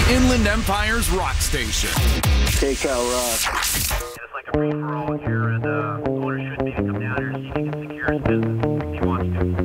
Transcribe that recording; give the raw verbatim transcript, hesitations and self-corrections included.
the Inland Empire's rock station. Take out rock. It's like a free-for-all here, and uh, owner should maybe come down here and see if he can secure his business if he wants to.